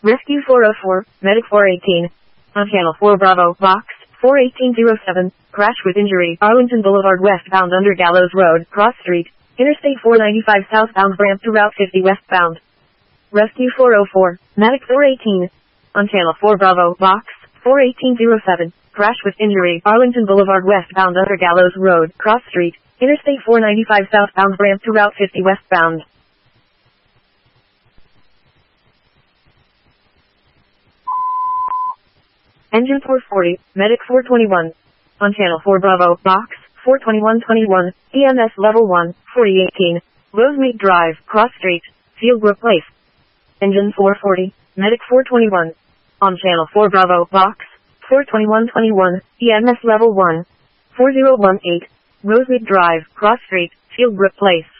Rescue 404, Medic 418. On Channel 4 Bravo, Box 41807, crash with injury, Arlington Boulevard westbound under Gallows Road, Cross Street, Interstate 495 southbound ramp to Route 50 westbound. Rescue 404, Medic 418. On Channel 4 Bravo, Box 41807, crash with injury, Arlington Boulevard westbound under Gallows Road, Cross Street, Interstate 495 southbound ramp to Route 50 westbound. Engine 440, Medic 421. On Channel 4 Bravo, Box 42121, EMS Level 1, 4018, Rosemead Drive, Cross Street, Fieldbrook Place. Engine 440, Medic 421. On Channel 4 Bravo, Box 42121, EMS Level 1, 4018, Rosemead Drive, Cross Street, Fieldbrook Place.